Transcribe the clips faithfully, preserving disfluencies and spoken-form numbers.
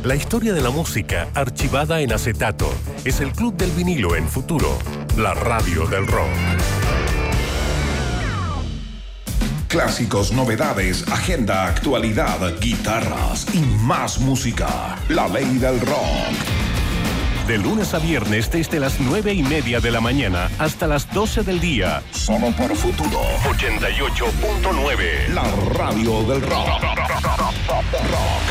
La historia de la música archivada en acetato. Es el Club del Vinilo en Futuro, la radio del rock. Clásicos, novedades, agenda, actualidad, guitarras y más música. La ley del rock. De lunes a viernes desde las nueve y media de la mañana hasta las doce del día. Solo por Futuro. ochenta y ocho punto nueve. La radio del rock. Rock.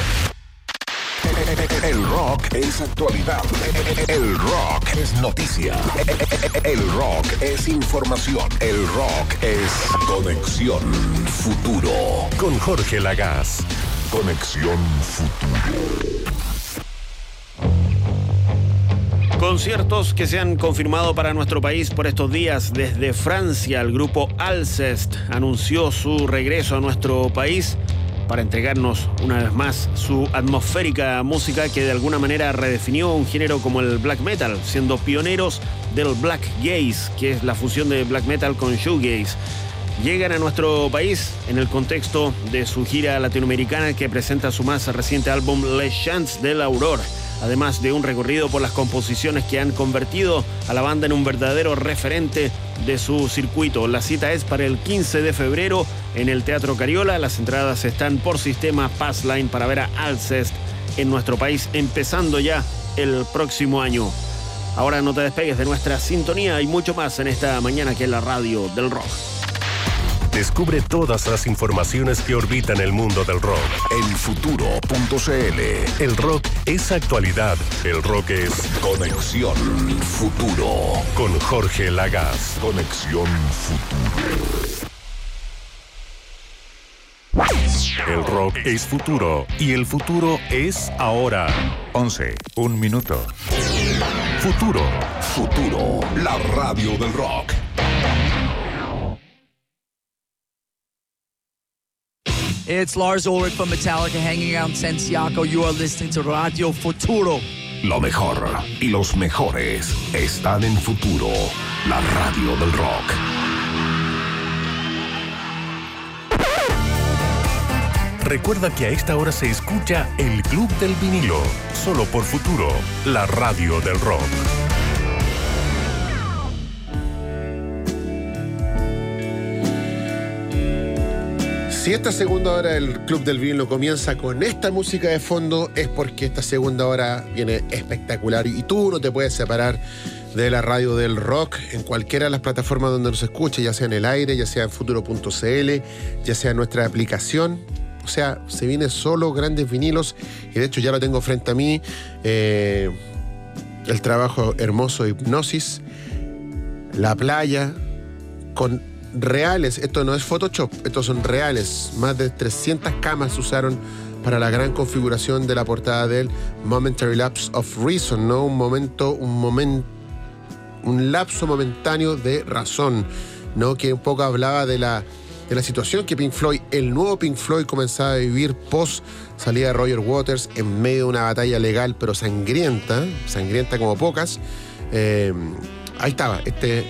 El rock es actualidad. El rock es noticia. El rock es información. El rock es Conexión Futuro. Con Jorge Lagaz. Conexión Futuro. Conciertos que se han confirmado para nuestro país por estos días. Desde Francia, el grupo Alcest anunció su regreso a nuestro país para entregarnos una vez más su atmosférica música que de alguna manera redefinió un género como el black metal, siendo pioneros del black gaze, que es la fusión de black metal con shoegaze. Llegan a nuestro país en el contexto de su gira latinoamericana que presenta su más reciente álbum Les Chants de l'Aurore, además de un recorrido por las composiciones que han convertido a la banda en un verdadero referente de su circuito. La cita es para el quince de febrero en el Teatro Cariola. Las entradas están por sistema Passline para ver a Alcest en nuestro país, empezando ya el próximo año. Ahora no te despegues de nuestra sintonía, hay mucho más en esta mañana que es la radio del rock. Descubre todas las informaciones que orbitan el mundo del rock en futuro punto cl. El rock es actualidad. El rock es Conexión Futuro. Con Jorge Lagaz. Conexión Futuro. El rock es futuro y el futuro es ahora. once, un minuto. Futuro. Futuro, la radio del rock. It's Lars Ulrich from Metallica hanging out in Santiago. You are listening to Radio Futuro. Lo mejor y los mejores están en Futuro, la radio del rock. Recuerda que a esta hora se escucha el Club del Vinilo, solo por Futuro, la radio del rock. Si esta segunda hora del Club del Vinilo comienza con esta música de fondo, es porque esta segunda hora viene espectacular y tú no te puedes separar de la radio del rock en cualquiera de las plataformas donde nos escuche, ya sea en el aire, ya sea en futuro punto cl, ya sea en nuestra aplicación. O sea, se viene solo grandes vinilos y de hecho ya lo tengo frente a mí. Eh, el trabajo hermoso de Hipnosis, La Playa, con reales, esto no es Photoshop, estos son reales. Más de trescientas camas se usaron para la gran configuración de la portada del Momentary Lapse of Reason, ¿no? Un momento, un momento, un lapso momentáneo de razón, ¿no? Que un poco hablaba de la, de la situación que Pink Floyd, el nuevo Pink Floyd, comenzaba a vivir post salida de Roger Waters en medio de una batalla legal, pero sangrienta, sangrienta como pocas. Eh, ahí estaba, este.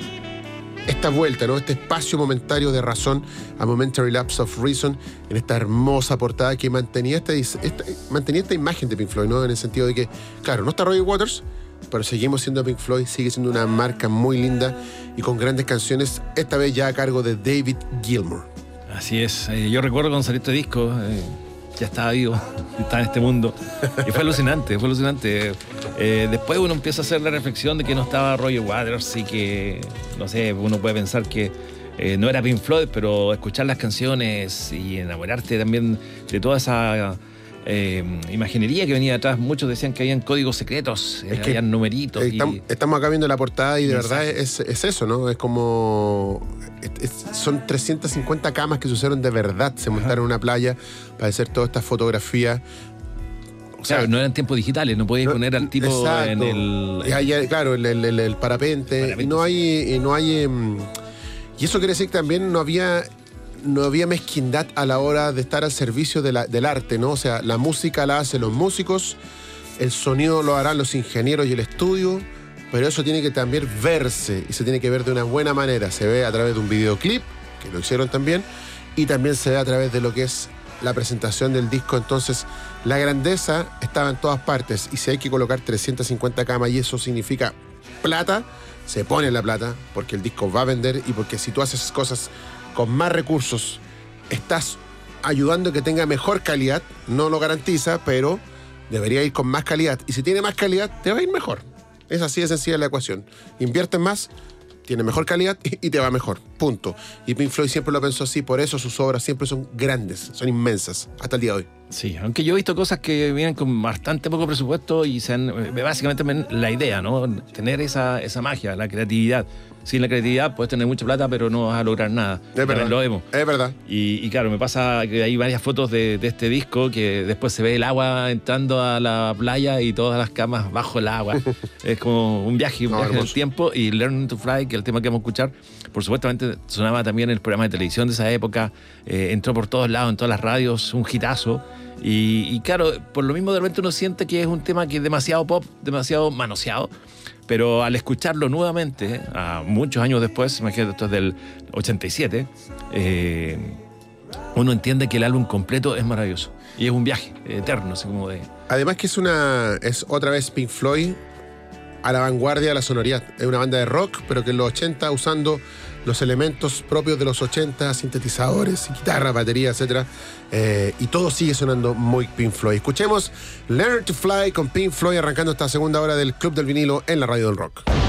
Esta vuelta, ¿no? Este espacio momentario de razón, a Momentary Lapse of Reason, en esta hermosa portada que mantenía esta, esta, mantenía esta imagen de Pink Floyd, ¿no? En el sentido de que, claro, no está Roger Waters, pero seguimos siendo Pink Floyd, sigue siendo una marca muy linda y con grandes canciones, esta vez ya a cargo de David Gilmour. Así es, eh, yo recuerdo cuando salió este disco, eh, ya estaba vivo, estaba en este mundo, y fue alucinante, fue alucinante. Eh, después uno empieza a hacer la reflexión de que no estaba Roger Waters y que, no sé, uno puede pensar que eh, no era Pink Floyd, pero escuchar las canciones y enamorarte también de toda esa eh, imaginería que venía atrás. Muchos decían que habían códigos secretos, es eh, que habían numeritos. Estamos, y... estamos acá viendo la portada y de mensaje. verdad es, es eso, ¿no? Es como... Es, es, son trescientas cincuenta camas que se usaron de verdad, se montaron en una playa para hacer todas estas fotografías. O sea, claro, no eran tiempos digitales, no podías no, poner al tipo exacto. en el... Y hay, claro, el, el, el, el parapente, parapente, y no hay... Y, no hay um, y eso quiere decir que también no había... no había mezquindad a la hora de estar al servicio de la, del arte, ¿no? O sea, la música la hacen los músicos, el sonido lo harán los ingenieros y el estudio, pero eso tiene que también verse y se tiene que ver de una buena manera. Se ve a través de un videoclip, que lo hicieron también, y también se ve a través de lo que es la presentación del disco. Entonces, la grandeza estaba en todas partes. Y si hay que colocar trescientas cincuenta camas y eso significa plata, se pone la plata, porque el disco va a vender y porque si tú haces cosas con más recursos, estás ayudando a que tenga mejor calidad. No lo garantiza, pero debería ir con más calidad. Y si tiene más calidad, te va a ir mejor. Es así de sencilla la ecuación. Inviertes más, tiene mejor calidad y te va mejor. Punto. Y Pink Floyd siempre lo pensó así, por eso sus obras siempre son grandes, son inmensas, hasta el día de hoy. Sí, aunque yo he visto cosas que vienen con bastante poco presupuesto y sean básicamente la idea, ¿no? Tener esa, esa magia, la creatividad. Sin la creatividad puedes tener mucha plata, pero no vas a lograr nada. Es verdad. Lo vemos. Es verdad. Y, y claro, me pasa que hay varias fotos de, de este disco que después se ve el agua entrando a la playa y todas las camas bajo el agua. Es como un viaje, un No, viaje en el hermoso. tiempo. Y Learning to Fly, que es el tema que vamos a escuchar, por supuestamente sonaba también en el programa de televisión de esa época. Eh, entró por todos lados, en todas las radios, un hitazo. Y, y claro, por lo mismo de repente uno siente que es un tema que es demasiado pop, demasiado manoseado. Pero al escucharlo nuevamente, a muchos años después, imagínate, esto es del ochenta y siete, eh, uno entiende que el álbum completo es maravilloso. Y es un viaje eterno, así como de... Además que es una es otra vez Pink Floyd a la vanguardia de la sonoridad. Es una banda de rock, pero que en los ochenta, usando los elementos propios de los ochenta, sintetizadores, guitarra, batería, etcétera. Eh, y todo sigue sonando muy Pink Floyd. Escuchemos Learn to Fly con Pink Floyd, arrancando esta segunda hora del Club del Vinilo en la Radio del Rock.